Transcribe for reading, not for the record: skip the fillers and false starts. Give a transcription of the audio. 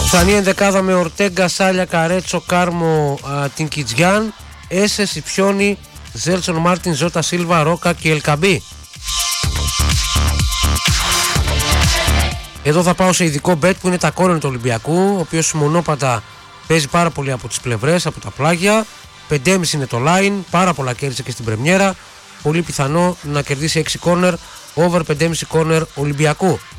Πιθανή ενδεκάδα με Ορτέγκα, Σάλια, Καρέτσο, Κάρμο, την Κιτζιάν, Έσε, Σιψιόνι, Ζέλσον, Μάρτιν, Ζώτα, Σίλβα, Ρόκα και Ελκαμπή. Εδώ θα πάω σε ειδικό bet που είναι τα κόρνερ του Ολυμπιακού, ο οποίος μονόπατα παίζει πάρα πολύ από τις πλευρές, από τα πλάγια. 5,5 είναι το line, πάρα πολλά κέρδισε και στην πρεμιέρα. Πολύ πιθανό να κερδίσει 6 κόρνερ, over 5,5 κόρνερ Ολυμπιακού.